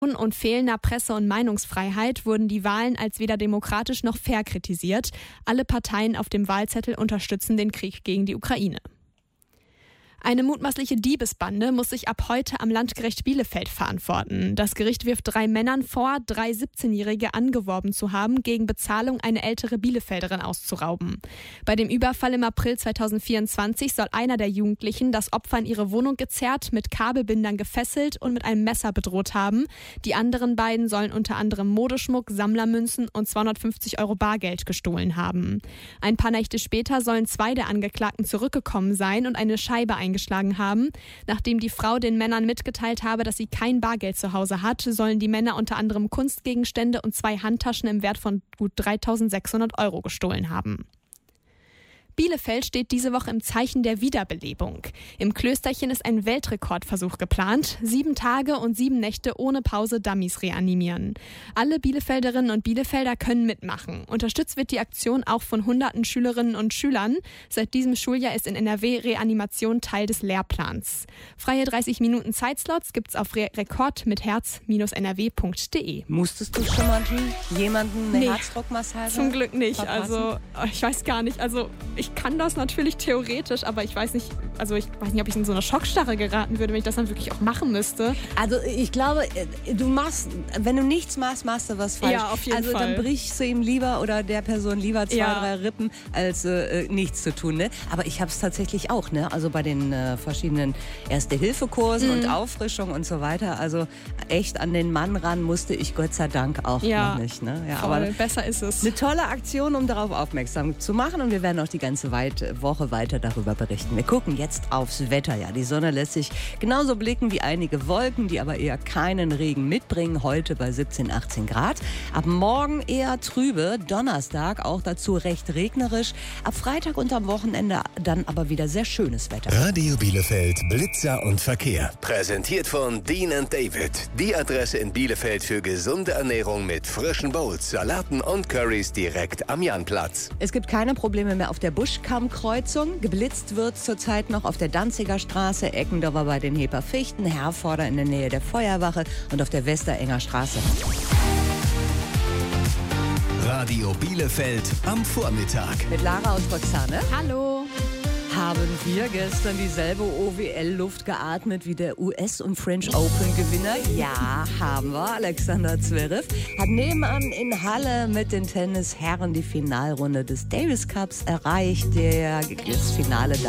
Und fehlender Presse- und Meinungsfreiheit wurden die Wahlen als weder demokratisch noch fair kritisiert. Alle Parteien auf dem Wahlzettel unterstützen den Krieg gegen die Ukraine. Eine mutmaßliche Diebesbande muss sich ab heute am Landgericht Bielefeld verantworten. Das Gericht wirft 3 Männern vor, 3 17-Jährige angeworben zu haben, gegen Bezahlung eine ältere Bielefelderin auszurauben. Bei dem Überfall im April 2024 soll einer der Jugendlichen das Opfer in ihre Wohnung gezerrt, mit Kabelbindern gefesselt und mit einem Messer bedroht haben. Die anderen beiden sollen unter anderem Modeschmuck, Sammlermünzen und 250 € Bargeld gestohlen haben. Ein paar Nächte später sollen 2 der Angeklagten zurückgekommen sein und eine Scheibe eingeschlagen haben. Nachdem die Frau den Männern mitgeteilt habe, dass sie kein Bargeld zu Hause hat, sollen die Männer unter anderem Kunstgegenstände und 2 Handtaschen im Wert von gut 3.600 € gestohlen haben. Bielefeld steht diese Woche im Zeichen der Wiederbelebung. Im Klösterchen ist ein Weltrekordversuch geplant. 7 Tage und 7 Nächte ohne Pause Dummies reanimieren. Alle Bielefelderinnen und Bielefelder können mitmachen. Unterstützt wird die Aktion auch von hunderten Schülerinnen und Schülern. Seit diesem Schuljahr ist in NRW Reanimation Teil des Lehrplans. Freie 30 Minuten Zeitslots gibt's auf rekord-nrw.de. Musstest du schon mal jemanden eine Herzdruckmassage? Zum Glück nicht. verpassen? Also ich weiß gar nicht. Also ich kann das natürlich theoretisch, aber ich weiß nicht, ob ich in so eine Schockstarre geraten würde, wenn ich das dann wirklich auch machen müsste. Also ich glaube, wenn du nichts machst, machst du was falsch. Ja, auf jeden Fall. Also dann brichst du ihm lieber oder der Person lieber 2, 3 Rippen, als nichts zu tun. Ne? Aber ich habe es tatsächlich auch, ne? Also bei den verschiedenen Erste-Hilfe-Kursen und Auffrischung und so weiter. Also echt an den Mann ran musste ich Gott sei Dank auch noch nicht. Ne? Ja, voll, aber besser ist es. Eine tolle Aktion, um darauf aufmerksam zu machen, und wir werden auch die ganze Woche weiter darüber berichten. Wir gucken jetzt aufs Wetter. Ja, die Sonne lässt sich genauso blicken wie einige Wolken, die aber eher keinen Regen mitbringen. Heute bei 17, 18 Grad. Ab morgen eher trübe. Donnerstag auch dazu recht regnerisch. Ab Freitag und am Wochenende dann aber wieder sehr schönes Wetter. Radio Bielefeld, Blitzer und Verkehr. Präsentiert von Dean & David. Die Adresse in Bielefeld für gesunde Ernährung mit frischen Bowls, Salaten und Currys direkt am Janplatz. Es gibt keine Probleme mehr auf der Buschkammkreuzung. Geblitzt wird zurzeit noch auf der Danziger Straße, Eckendorfer bei den Heper-Fichten, Herforder in der Nähe der Feuerwache und auf der Westerenger Straße. Radio Bielefeld am Vormittag. Mit Lara und Roxane. Hallo. Haben wir gestern dieselbe OWL-Luft geatmet wie der US- und French Open-Gewinner? Ja, haben wir. Alexander Zverev hat nebenan in Halle mit den Tennisherren die Finalrunde des Davis Cups erreicht. Das Finale dann